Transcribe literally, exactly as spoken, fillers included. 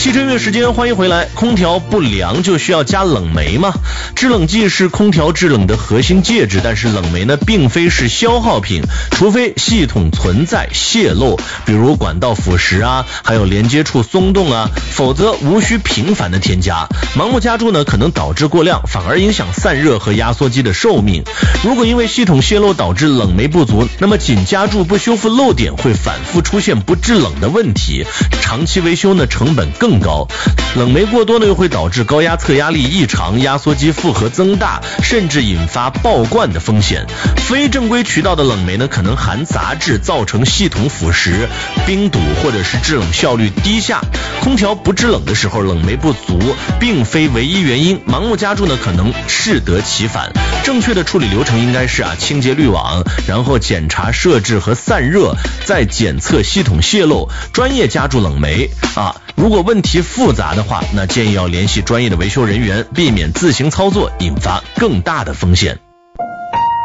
汽车音乐时间，欢迎回来。空调不凉就需要加冷媒吗？制冷剂是空调制冷的核心介质，但是冷媒呢并非是消耗品，除非系统存在泄漏，比如管道腐蚀啊，还有连接处松动啊，否则无需频繁的添加。盲目加注呢可能导致过量，反而影响散热和压缩机的寿命。如果因为系统泄漏导致冷媒不足，那么仅加注不修复漏点，会反复出现不制冷的问题，长期维修呢成本更高。冷媒过多呢又会导致高压侧压力异常，压缩机负荷增大，甚至引发爆灌的风险。非正规渠道的冷媒呢可能含杂质，造成系统腐蚀、冰堵或者是制冷效率低下。空调不制冷的时候，冷媒不足并非唯一原因，盲目加注呢可能适得其反。正确的处理流程应该是啊，清洁滤网，然后检查设置和散热，再检测系统泄漏，专业加注冷媒啊。如果问题复杂的话，那建议要联系专业的维修人员，避免自行操作引发更大的风险。